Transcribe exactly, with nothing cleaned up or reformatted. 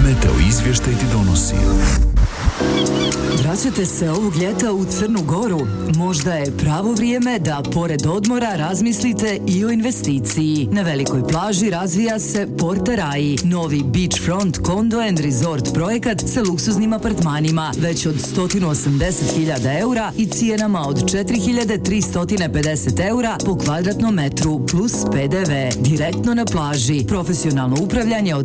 Meteo izvještaj ti donosi. Vraćate se ovog ljeta u Crnu Goru? Možda je pravo vrijeme da pored odmora razmislite i o investiciji. Na velikoj plaži razvija se Porta Rai, novi beachfront condo and resort projekat sa luksuznim apartmanima već od sto osamdeset hiljada eura i cijenama od četiri hiljade tristo pedeset eura po kvadratnom metru plus P D V. Direktno na plaži, profesionalno upravljanje od